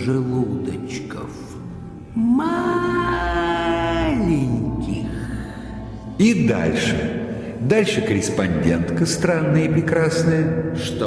желудочков. Маленьких. И дальше. Дальше корреспондентка странная и прекрасная. Что?